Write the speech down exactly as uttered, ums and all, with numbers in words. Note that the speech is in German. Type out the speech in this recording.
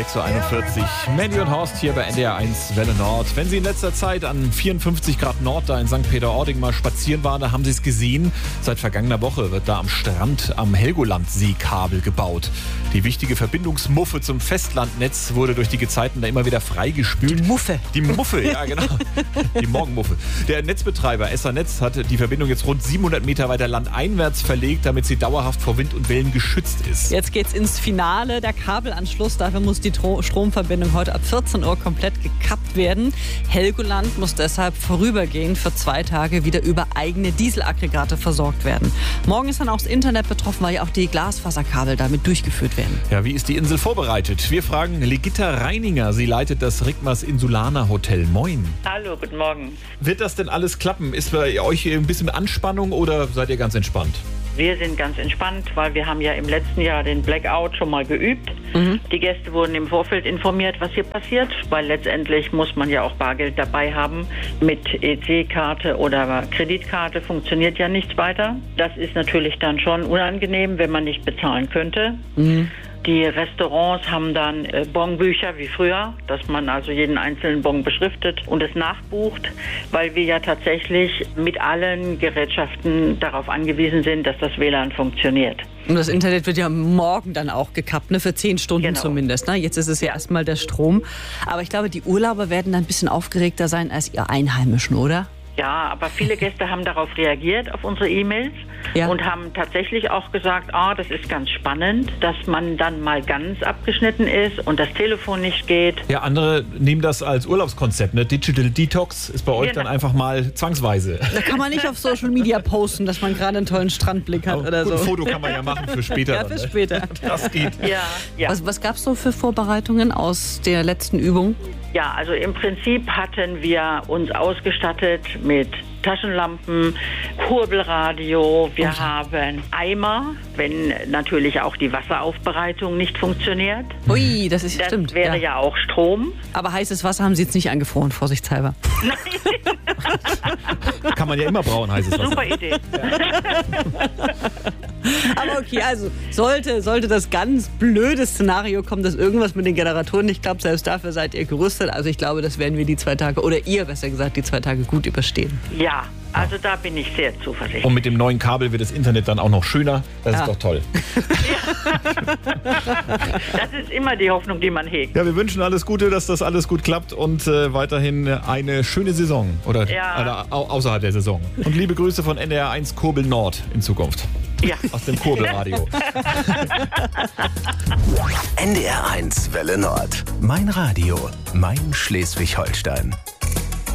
sechs Uhr einundvierzig. Mandy und Horst hier bei N D R eins Welle Nord. Wenn Sie in letzter Zeit an vierundfünfzig Grad Nord da in Sankt Peter-Ording mal spazieren waren, da haben Sie es gesehen. Seit vergangener Woche wird da am Strand am Helgoland-See Kabel gebaut. Die wichtige Verbindungsmuffe zum Festlandnetz wurde durch die Gezeiten da immer wieder freigespült. Die Muffe. Die Muffe, ja genau. Die Morgenmuffe. Der Netzbetreiber S A Netz hat die Verbindung jetzt rund siebenhundert Meter weiter landeinwärts verlegt, damit sie dauerhaft vor Wind und Wellen geschützt ist. Jetzt geht's ins Finale. Der Kabelanschluss, dafür muss die Tro- Stromverbindung heute ab vierzehn Uhr komplett gekappt werden. Helgoland muss deshalb vorübergehend für zwei Tage wieder über eigene Dieselaggregate versorgt werden. Morgen ist dann auch das Internet betroffen, weil ja auch die Glasfaserkabel damit durchgeführt werden. Ja, wie ist die Insel vorbereitet? Wir fragen Legitta Reininger. Sie leitet das Rigmas Insulaner Hotel. Moin. Hallo, guten Morgen. Wird das denn alles klappen? Ist bei euch ein bisschen Anspannung oder seid ihr ganz entspannt? Wir sind ganz entspannt, weil wir haben ja im letzten Jahr den Blackout schon mal geübt. Mhm. Die Gäste wurden im Vorfeld informiert, was hier passiert, weil letztendlich muss man ja auch Bargeld dabei haben. Mit E C-Karte oder Kreditkarte funktioniert ja nichts weiter. Das ist natürlich dann schon unangenehm, wenn man nicht bezahlen könnte. Mhm. Die Restaurants haben dann äh, Bonbücher wie früher, dass man also jeden einzelnen Bon beschriftet und es nachbucht, weil wir ja tatsächlich mit allen Gerätschaften darauf angewiesen sind, dass das W L A N funktioniert. Und das Internet wird ja morgen dann auch gekappt, ne? Für zehn Stunden Genau. zumindest. Ne? Jetzt ist es ja erstmal der Strom. Aber ich glaube, die Urlauber werden dann ein bisschen aufgeregter sein als ihr Einheimischen, oder? Ja, aber viele Gäste haben darauf reagiert, auf unsere E-Mails, ja. Und haben tatsächlich auch gesagt, ah, das ist ganz spannend, dass man dann mal ganz abgeschnitten ist und das Telefon nicht geht. Ja, andere nehmen das als Urlaubskonzept. Ne? Digital Detox ist bei euch Genau. dann einfach mal zwangsweise. Da kann man nicht auf Social Media posten, dass man gerade einen tollen Strandblick hat Aber oder gut, so. ein Foto kann man ja machen für später. Ja, dann, für ne? später. Das geht. Ja, ja. Was, was gab es so für Vorbereitungen aus der letzten Übung? Ja, also im Prinzip hatten wir uns ausgestattet mit Taschenlampen, Kurbelradio, wir Oh. haben Eimer, wenn natürlich auch die Wasseraufbereitung nicht funktioniert. Ui, das ist Das stimmt. wäre ja. ja auch Strom. Aber heißes Wasser haben Sie jetzt nicht angefroren, vorsichtshalber. Kann man ja immer brauen, heißt es. Was. Super Idee. Aber okay, also sollte, sollte das ganz blöde Szenario kommen, dass irgendwas mit den Generatoren nicht klappt, selbst dafür seid ihr gerüstet. Also ich glaube, das werden wir die zwei Tage, oder ihr besser gesagt, die zwei Tage gut überstehen. Ja, also da bin ich sehr zuversichtlich. Und mit dem neuen Kabel wird das Internet dann auch noch schöner. Das Ja. ist doch toll. Das ist immer die Hoffnung, die man hegt. Ja, wir wünschen alles Gute, dass das alles gut klappt und äh, weiterhin eine schöne Saison. Oder, Ja. oder au außerhalb der Saison. Und liebe Grüße von N D R eins Kurbel Nord in Zukunft. Ja. Aus dem Kurbelradio. N D R eins Welle Nord. Mein Radio, mein Schleswig-Holstein.